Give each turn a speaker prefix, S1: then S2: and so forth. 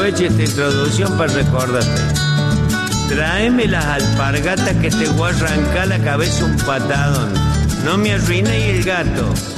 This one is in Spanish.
S1: aprovecho esta introducción para recordarte. Tráeme las alpargatas que te voy a arrancar la cabeza un patadón. No me arruines el gato.